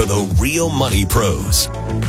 to the Real Money Pros.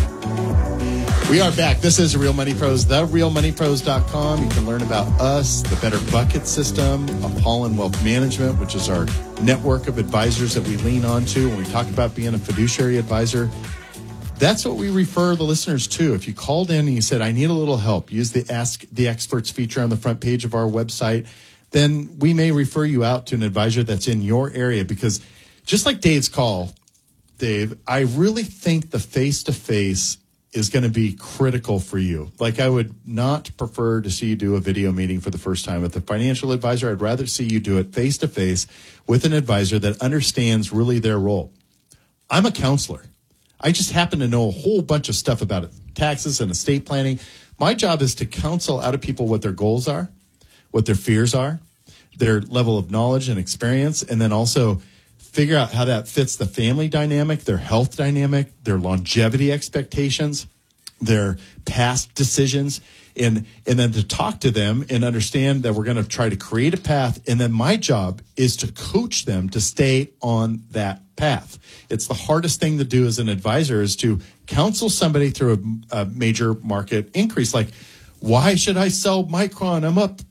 We are back. This is Real Money Pros, therealmoneypros.com. You can learn about us, the Better Bucket System, Apollon Wealth Management, which is our network of advisors that we lean on to when we talk about being a fiduciary advisor. That's what we refer the listeners to. If you called in and you said, I need a little help, use the Ask the Experts feature on the front page of our website, then we may refer you out to an advisor that's in your area. Because just like Dave's call, Dave, I really think the face-to-face is going to be critical for you. Like, I would not prefer to see you do a video meeting for the first time with a financial advisor. I'd rather see you do it face-to-face with an advisor that understands really their role. I'm a counselor. I just happen to know a whole bunch of stuff about it, taxes and estate planning. My job is to counsel out of people what their goals are, what their fears are, their level of knowledge and experience, and then also figure out how that fits the family dynamic, their health dynamic, their longevity expectations, their past decisions, and then to talk to them and understand that we're going to try to create a path. And then my job is to coach them to stay on that path. It's the hardest thing to do as an advisor, is to counsel somebody through a major market increase. Like, why should I sell Micron? I'm up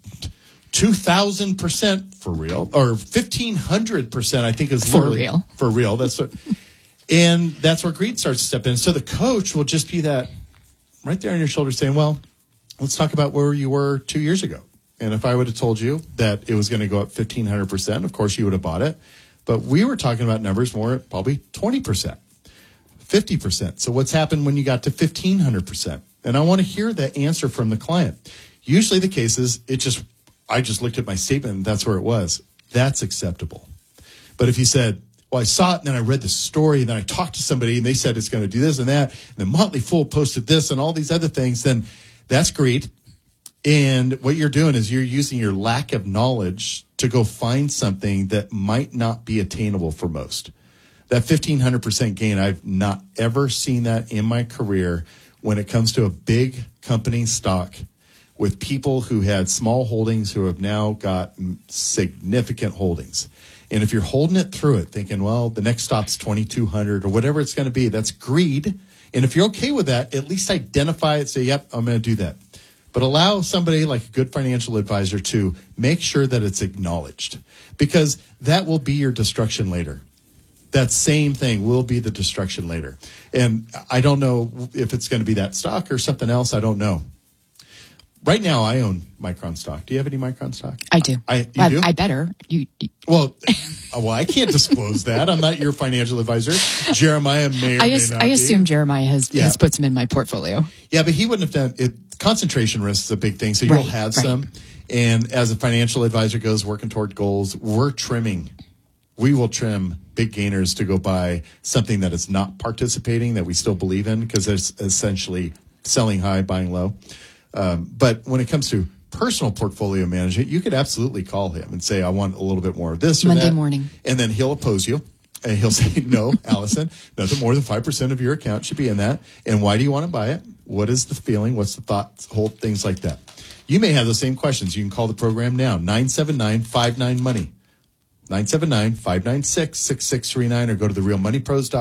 2,000% for real, or 1,500%, I think is for real. For real. That's what, and that's where greed starts to step in. So the coach will just be that right there on your shoulder saying, well, let's talk about where you were 2 years ago. And if I would have told you that it was going to go up 1,500%, of course you would have bought it. But we were talking about numbers more at probably 20%, 50%. So what's happened when you got to 1,500%? And I want to hear that answer from the client. Usually the case is I just looked at my statement and that's where it was. That's acceptable. But if you said, well, I saw it and then I read the story and then I talked to somebody and they said it's going to do this and that, and the Motley Fool posted this and all these other things, then that's greed. And what you're doing is you're using your lack of knowledge to go find something that might not be attainable for most. That 1,500% gain, I've not ever seen that in my career when it comes to a big company stock, with people who had small holdings who have now got significant holdings. And if you're holding it through it, thinking, well, the next stop's 2,200 or whatever it's going to be, that's greed. And if you're okay with that, at least identify it, say, yep, I'm going to do that. But allow somebody like a good financial advisor to make sure that it's acknowledged, because that will be your destruction later. That same thing will be the destruction later. And I don't know if it's going to be that stock or something else. I don't know. Right now, I own Micron stock. Do you have any Micron stock? I do. You do? I better. Well, I can't disclose that. I'm not your financial advisor. Jeremiah may or may not I assume Jeremiah has put some in my portfolio. Yeah, but he wouldn't have done it. Concentration risk is a big thing, so you'll have some. And as a financial advisor goes working toward goals, we're trimming. We will trim big gainers to go buy something that is not participating, that we still believe in, because it's essentially selling high, buying low. But when it comes to personal portfolio management, you could absolutely call him and say, I want a little bit more of this or Monday that. morning. And then he'll oppose you. And he'll say, no, Allison, nothing more than 5% of your account should be in that. And why do you want to buy it? What is the feeling? What's the thought? Whole things like that. You may have the same questions. You can call the program now, 979-59-MONEY, 979-596-6639, or go to therealmoneypros.com.